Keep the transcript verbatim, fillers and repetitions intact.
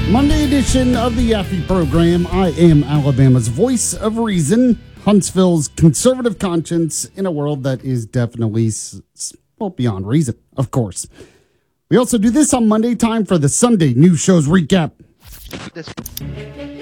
Monday edition of the Yaffe program. I am Alabama's voice of reason, Huntsville's conservative conscience in a world that is definitely, well, beyond reason, of course. We also do this on Monday, time for the Sunday news shows recap.